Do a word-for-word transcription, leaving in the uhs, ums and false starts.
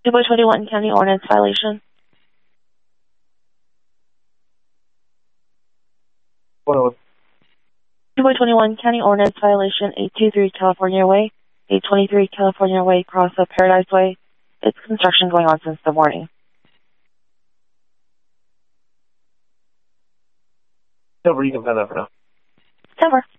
two by twenty-one County Ordinance violation. Well, two by twenty-one County Ordinance violation, eight twenty-three California Way, eight twenty-three California Way, cross of Paradise Way. It's construction going on since the morning. Silver, you can find that for now. Silver.